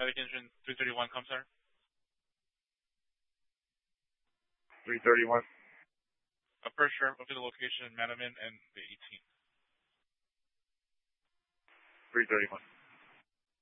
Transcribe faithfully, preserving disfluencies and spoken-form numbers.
Pacific Engine three thirty-one Comstar. three thirty-one. Uh, first sure, up to the location, Manaman and the eighteen. three thirty-one.